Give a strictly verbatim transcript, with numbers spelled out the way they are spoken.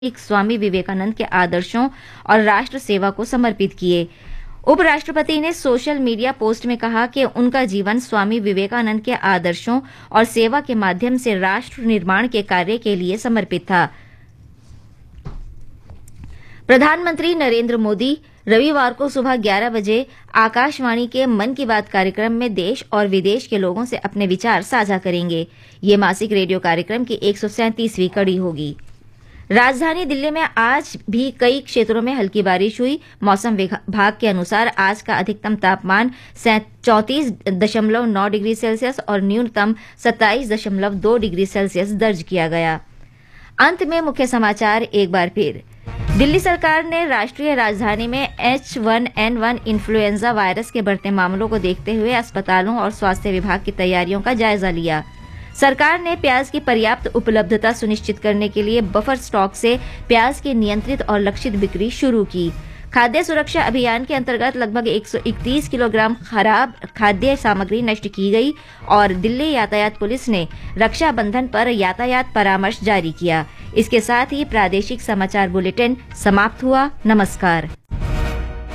स्वामी विवेकानंद के आदर्शों और राष्ट्र सेवा को समर्पित किए। उपराष्ट्रपति ने सोशल मीडिया पोस्ट में कहा कि उनका जीवन स्वामी विवेकानंद के आदर्शों और सेवा के माध्यम से राष्ट्र निर्माण के कार्य के लिए समर्पित था। प्रधानमंत्री नरेंद्र मोदी रविवार को सुबह ग्यारह बजे आकाशवाणी के मन की बात कार्यक्रम में देश और विदेश के लोगों से अपने विचार साझा करेंगे। ये मासिक रेडियो कार्यक्रम की एक सौ सैंतीसवीं कड़ी होगी। राजधानी दिल्ली में आज भी कई क्षेत्रों में हल्की बारिश हुई। मौसम विभाग के अनुसार आज का अधिकतम तापमान चौंतीस दशमलव नौ डिग्री सेल्सियस और न्यूनतम सत्ताईस दशमलव दो डिग्री सेल्सियस दर्ज किया गया। अंत में मुख्य समाचार एक बार फिर। दिल्ली सरकार ने राष्ट्रीय राजधानी में H one N one influenza virus के बढ़ते मामलों को देखते हुए अस्पतालों और स्वास्थ्य विभाग की तैयारियों का जायजा लिया। सरकार ने प्याज की पर्याप्त उपलब्धता सुनिश्चित करने के लिए बफर स्टॉक से प्याज की नियंत्रित और लक्षित बिक्री शुरू की। खाद्य सुरक्षा अभियान के अंतर्गत लगभग एक सौ इकतीस किलोग्राम खराब खाद्य सामग्री नष्ट की गई और दिल्ली यातायात पुलिस ने रक्षाबंधन पर यातायात परामर्श जारी किया। इसके साथ ही प्रादेशिक समाचार बुलेटिन समाप्त हुआ। नमस्कार।